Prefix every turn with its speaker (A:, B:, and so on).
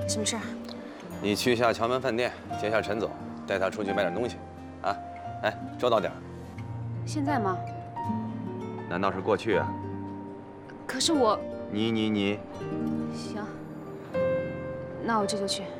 A: 什么事儿？
B: 你去一下乔门饭店，接一下陈总，带他出去买点东西，啊，哎，周到点。
A: 现在吗？
B: 难道是过去啊？
A: 可是我……
B: 你，
A: 行，那我这就去。